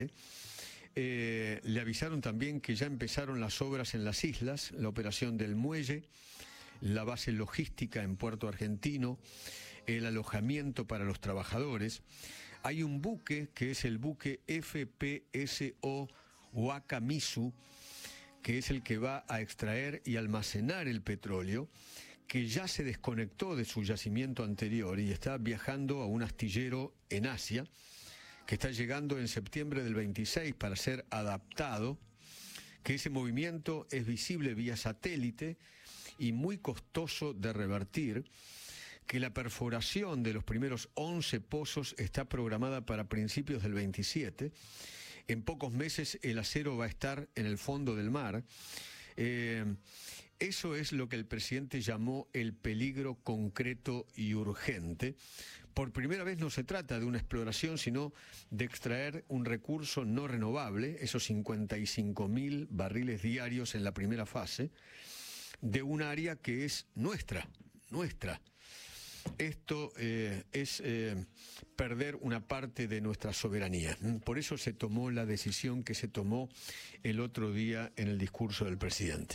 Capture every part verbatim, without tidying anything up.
Eh, le avisaron también que ya empezaron las obras en las islas, la operación del muelle, la base logística en Puerto Argentino, el alojamiento para los trabajadores. Hay un buque que es el buque F P S O Wakamitsu, que es el que va a extraer y almacenar el petróleo, que ya se desconectó de su yacimiento anterior y está viajando a un astillero en Asia, que está llegando en septiembre del veintiséis para ser adaptado, que ese movimiento es visible vía satélite y muy costoso de revertir, que la perforación de los primeros once pozos está programada para principios del veintisiete, en pocos meses el acero va a estar en el fondo del mar. Eh, eso es lo que el presidente llamó el peligro concreto y urgente. Por primera vez no se trata de una exploración, sino de extraer un recurso no renovable, esos cincuenta y cinco mil barriles diarios en la primera fase, de un área que es nuestra, nuestra. Esto eh, es eh, perder una parte de nuestra soberanía. Por eso se tomó la decisión que se tomó el otro día en el discurso del presidente.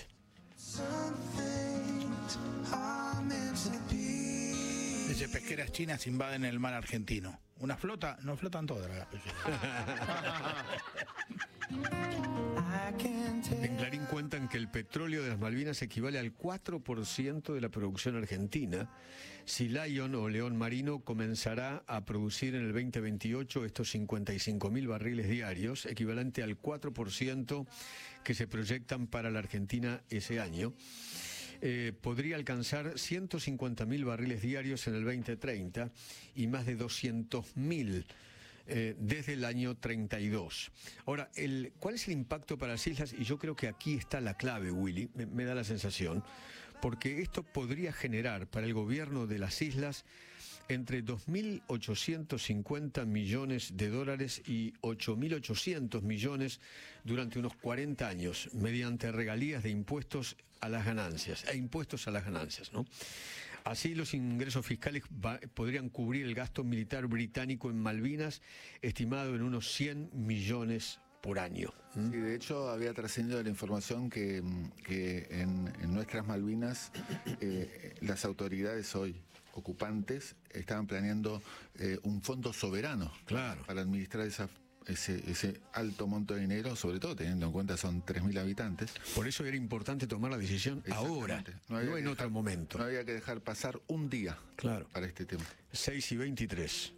Dice, pesqueras chinas invaden el mar argentino. Una flota, no flotan todas las pesqueras. En Clarín cuentan que el petróleo de las Malvinas equivale al cuatro por ciento de la producción argentina. Si Lion o León Marino comenzará a producir en el veinte veintiocho estos cincuenta y cinco mil barriles diarios, equivalente al cuatro por ciento que se proyectan para la Argentina ese año, eh, podría alcanzar ciento cincuenta mil barriles diarios en el veinte treinta y más de doscientos mil Eh, desde el año treinta y dos. Ahora, el, ¿cuál es el impacto para las islas? Y yo creo que aquí está la clave, Willy, me, me da la sensación, porque esto podría generar para el gobierno de las islas entre dos mil ochocientos cincuenta millones de dólares y ocho mil ochocientos millones durante unos cuarenta años, mediante regalías de impuestos a las ganancias, e impuestos a las ganancias, ¿no? Así los ingresos fiscales va, podrían cubrir el gasto militar británico en Malvinas, estimado en unos cien millones por año. ¿Mm? Sí, de hecho había trascendido la información que, que en, en nuestras Malvinas eh, las autoridades hoy ocupantes estaban planeando eh, un fondo soberano, claro, para administrar esa, ese, ese alto monto de dinero, sobre todo teniendo en cuenta son tres mil habitantes. Por eso era importante tomar la decisión ahora, no, no en dejar, otro momento. No había que dejar pasar un día, claro, para este tema. seis y veintitrés.